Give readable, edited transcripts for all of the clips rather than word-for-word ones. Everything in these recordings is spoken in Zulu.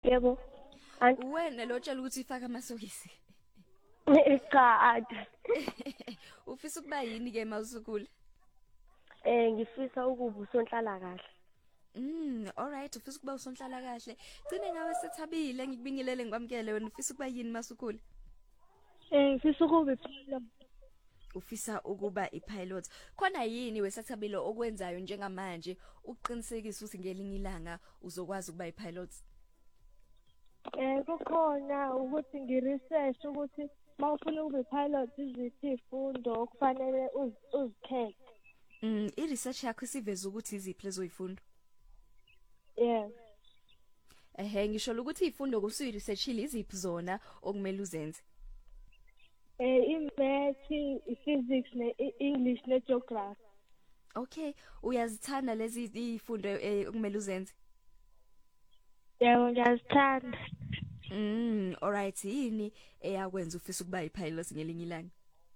Yebo. Anti Wena lo tshela ukuthi ifaka amasokisi. cha. Ufisa ukuba yini ke mawusukule? Ngifisa ukuba usonhlala kahle. Alright, ufisa ukuba usonhlala kahle. Gcine ngawe sethabile ngikubingelele ngikwamkele wena ufisa ukuba yini masukule? Ngifisa ukuba iphilo. Ufisa ukuba ipilot. Khona yini wesathabile okwenzayo njengamanje uqinisekisa ukuthi ngelinye ilanga uzokwazi ukuba ipilot? Kukhona ukuthi ngiresearch ukuthi mawufuna ukuba ipilot iziphi izifundo okufanele uzikhethe. I-research yakho siveza ukuthi iziphi lezo izifundo? Yes. Ngisho ukuthi izifundo kusuyi-researchile iziphi zona okumele uzenze? I-math, i-physics, ne-English, ne-geography. Okay, uyazithanda lezi izifundo okumele uzenze? Yebo, ngiyazithanda. Alright, yini eyakwenza ufisa ukuba ipilot ngelinye ilanga?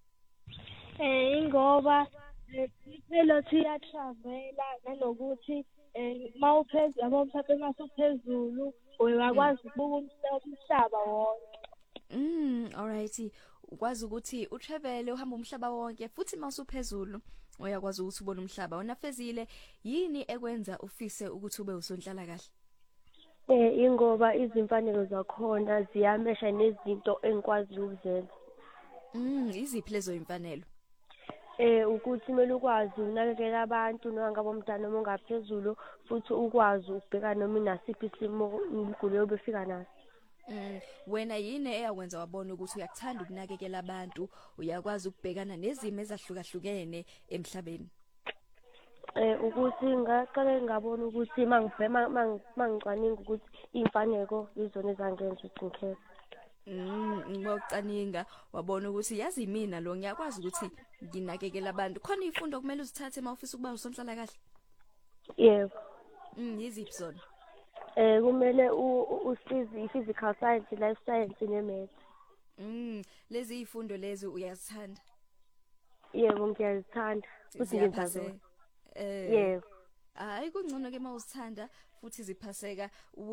Ingoba ipilot iyatravela nanokuthi mawuphezulu yabo mhlawumbe masuphezulu uyakwazi ukubuka umhlaba wonke. Alright. Ukwazi ukuthi utravel uhamba umhlaba wonke futhi mawusuphezulu uyakwazi ukuthi ubone umhlaba. Wona Fezile yini ekwenza ufise ukuthi ube usonhlala kahle? Ingoba izimfanelo zakhona ziyamesha nezinto engikwazi ukuzenza. Iziphi lezo imfanelo? Ukuthi kumele ukwazi ukunakekela abantu noma ngabe umntana noma ongaphezulu futhi ukwazi ukubheka noma inasiphi isimo umguli obefika naso. Wena yini eyakwenza wabona ukuthi uyakuthanda ukunakekela abantu, uyakwazi ukubhekana nezimo ezahlukahlukene emhlabeni? Ukuthi ngaqale ngabona ukuthi mangicwaninga ukuthi imfaneko izona ezangenza ukuthi ngikhethe. Ngokucaninga wabona ukuthi yazi mina lo ngiyakwazi ukuthi nginakekela abantu. Khona izifundo kumele uzithathe mawufisa ukuba usonhlala kahle? Yebo. Yiziphi zona? Kumele usize i-physical science, life science ne-math. Lezi izifundo lezi uyazithanda? Yebo, ngiyazithanda. Futhi ngenza zona. Yebo. Hayi kungcono ke mawuzithanda futhi ziphaseka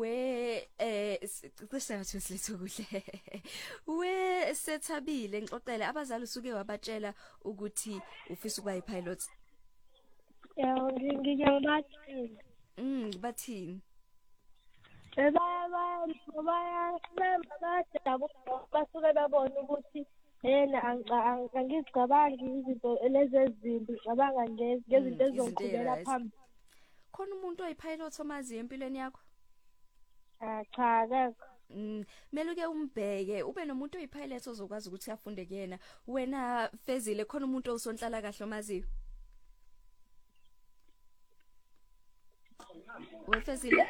cishe ngathi siletho kuhle. Sethabile ngixoxele abazali usuke wabatshela ukuthi ufisa ukuba ipilot? Yebo, ngiyabathini. Bathini? Basuke babona ukuthi angizicabangi izinto lezi ezimbi, ngicabanga ngezinto ezizoqhubela phambili. Khona umuntu oyipilot omaziyo empilweni yakho? Cha, akekho. Mele ke umbheke ube nomuntu oyipilot ozokwazi ukuthi afunde kuyena. Wena Fezile khona umuntu osonhlala kahle omaziyo? Wefezile?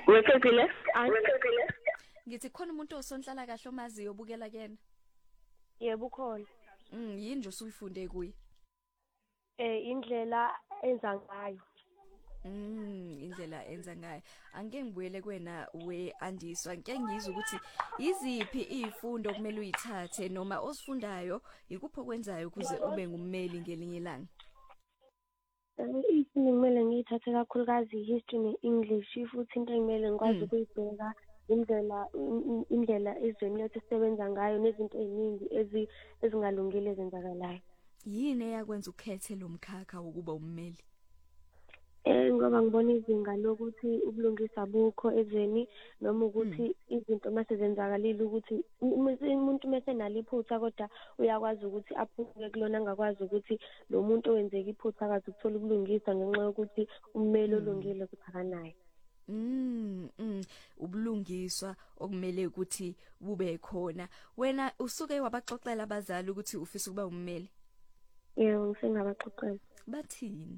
Ngithi khona umuntu osonhlala kahle omaziyo obukela kuyena? Yebo ukhona. Yini nje usuyifunde kuye? Indlela enza ngayo. Indlela enza ngayo. Angeke ngibuyele kwena Andiswa. Ngeke ngizwe ukuthi iziphi izifundo okumele uyithathe noma osifundayo ikuphi okwenzayo ukuze ube ngummeli ngelinye ilanga? Izifundo kumele ngiyithathe kakhulukazi i-history ne-English futhi into engimele ngikwazi ukuyibheka indlela ezweni lethu sisebenza ngayo nezinto eziningi ezingalungile ezenzakalayo. Yini eyakwenza ukhethe lo mkhakha wokuba ummeli? Ngoba ngibona izinga lokuthi ubulungisa bukho ezweni noma ukuthi izinto mase zenzakalile ukuthi umuntu mase naliphutha kodwa uyakwazi ukuthi aphuke kulona angakwazi ukuthi lo muntu owenzeka iphutha akazi ukuthola ubulungisa ngenxa yokuthi ummeli olungile ukuthi akanayo. Ubulungiswa okumele ukuthi bube khona. Wena usuke wabaxoxela abazali ukuthi ufisa ukuba ummeli? Yebo, ngisengabaxoxela. Bathini?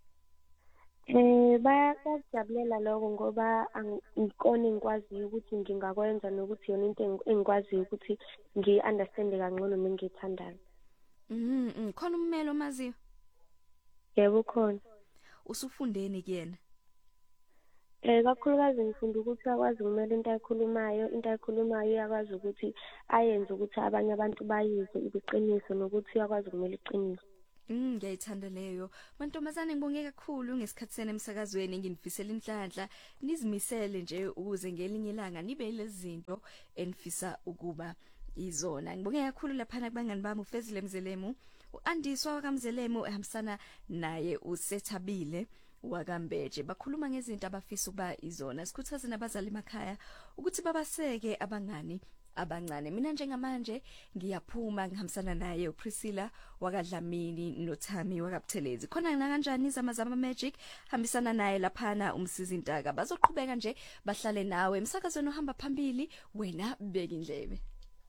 Bayajabulela lokho ngoba angikoni ngikwaziyo ukuthi ngingakwenza nokuthi yona into engikwaziyo ukuthi ngi-understande kangcono nengithandayo. Khona ummeli omaziyo? Yebo khona. Usufundeni kuyena? Kakhulukazi ngifunda ukuthi akwazi ukumela into ayikhulumayo uyakwazi ukuthi ayenze ukuthi abanye abantu bayizwe iqiniso nokuthi uyakwazi ukumela iqiniso. Ngiyayithanda leyo. Mantombazane ngibonge kakhulu ngesikhathi sene emsakazweni nginifisela inhlanhla nizimisele nje ukuze ngelinye ilanga nibe lezi zinto enifisa ukuba izona. Ngibonge kakhulu lapha kubangani bami uFezile Mzelemu, uAndiswa wakamzelemu ehambisana naye uSethabile wakambeje. Bakhuluma ngezinto abafisa ukuba izona. Sikhuthaze nabazali emakhaya ukuthi babaseke abangani abancane. Mina njengamanje ngiyaphuma ngihambisana naye uPriscilla wakadlamini noThami wakabuthelezi. Khona na kanjani Zamazama Magic hambisana naye laphana umsizintaka. Bazoqhubeka nje bahlale nawe emsakazweni ohamba phambili, wena beka indlebe.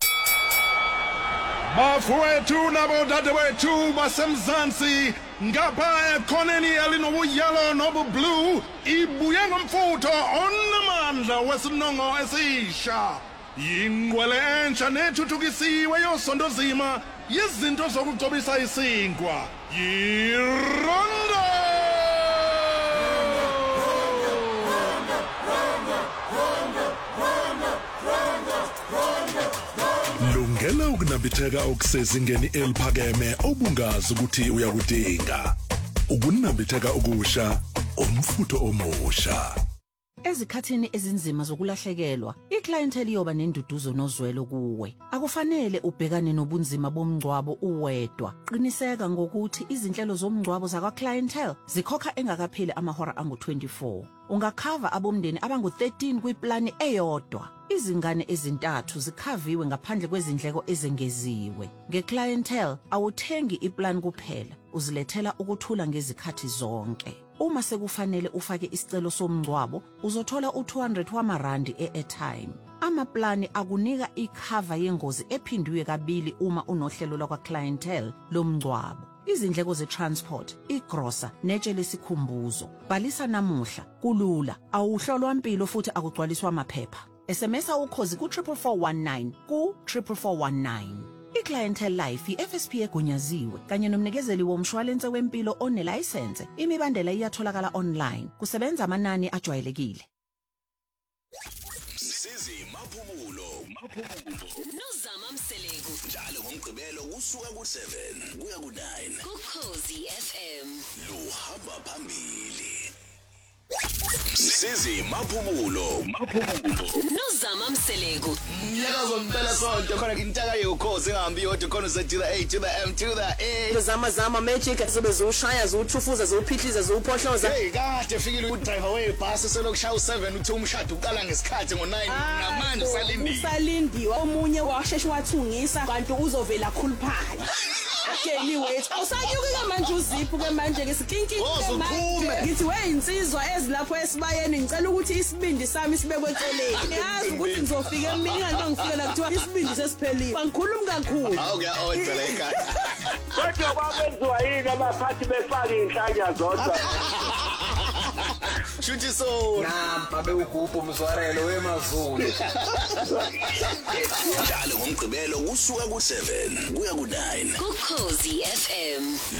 Bafowethu nabodadewethu basemzansi ngapha ekhoneni elinobuyelo nobublue ibuye ngomfutho onamandla wesinongo esisha. Yingqwelentsha nethuthukisiwe yosondozima yezinto zokugcobisa isinkwa. Yirondo! Lungela ukunambitheka okusezingeni eliphakeme obungazi ukuthi uyakudinga. Ukunambitheka okusha, umfutho omusha. Ezikhathini ezinzima zokulahlekelwa, iclientele iyoba nenduduzo nozwelo kuwe. Akufanele ubhekane nobunzima bomngcwabo uwedwa. Qiniseka ngokuthi izinhlelo zomngcwabo zakwa-clientele zikhokha engakapheli amahora angu-24. Ungakhava abomndeni abangu-13 kwiplani eyodwa. Izingane ezintathu zikhaviwe ngaphandle kwezindleko ezengeziwe. Nge-clientele awuthengi iplan kuphela, uzilethela ukuthula ngezikhathi zonke. Uma sekufanele ufake isicelo somngcwabo, uzothola u200 wamarandi e-airtime. Amaplani akunika ikhava yengozi ephindiwe kabili uma unohlelo lakwa-clientele lomngcwabo. Izindleko ze-transport, igrosa, netshe lesikhumbuzo. Bhalisa namuhla, kulula, awuhlolwa impilo futhi akugcwaliswa amaphepha. SMS ukhozi ku44419 ku44419. I-Clientele Life i-FSP egunyaziwe kanye nomnikezeli womshwalense wempilo onelayisense. Imibandela iyatholakala online. Kusebenza amanani ajwayelekile. Sizi maphumulo. Nozama Mseleko Njalo ngomgqibelo kusuka ku7 kuya ku9. kuKhosi FM. Luhamba phambili. Sizi maphumulo. Nozama Mseleko. Nyakazo mpela sonto khona intaka yokhozi engahambi yodwa khona to the A to the M to the A. Zamazama Magic sebezoshaya zotshufuza zophihliza zophohloza. Hey kade fikile udriver webhasi senokushaya u7 uthi umshado uqala ngesikhathi ngo9 namanje usalindile. Usalindiwe omunye washeshe wathungisa kanti uzovela khuluphala. Okay anyway awusanyuka manje uziphu ke manje ngesikinki manje ngithi weinsizwa ezilapho esibayeni ngicela ukuthi isibindi sami sibekwe eceleni ngiyazi ukuthi ngizofika emini kanti ngifika la kuthiwa isibindi sesiphelile bangikhuluma kakhulu awuke awetheleka kodwa kwakwenziwa yini abaphathi befaka inhlanya zodwa Shuthi so namba bewugubhu umzwarelo wemazulu njalo ngomgqibelo kusuka ku7 kuya ku9 kuKhosi FM.